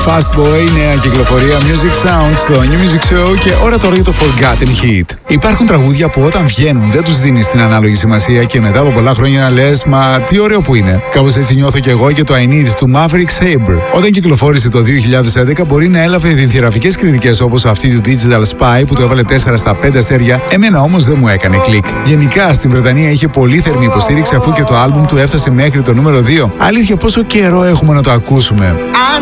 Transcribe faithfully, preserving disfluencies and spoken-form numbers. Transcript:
Fast Boy, νέα κυκλοφορία Music Sound στο New Music Show και ώρα τώρα για το Forgotten Hit. Υπάρχουν τραγούδια που όταν βγαίνουν δεν τους δίνεις την ανάλογη σημασία και μετά από πολλά χρόνια να λες «Μα τι ωραίο που είναι». Κάπως έτσι νιώθω και εγώ για το I Need του Maverick Sabre. Όταν κυκλοφόρησε το δύο χιλιάδες έντεκα μπορεί να έλαβε δυνθυραφικές κριτικές όπως αυτή του Digital Spy που του έβαλε τέσσερα στα πέντε αστέρια, εμένα όμως δεν μου έκανε κλικ. Γενικά στην Βρετανία είχε πολύ θερμή υποστήριξη αφού και το άλμπουμ του έφτασε μέχρι το νούμερο δύο. Αλήθεια, πόσο καιρό έχουμε να το ακούσουμε.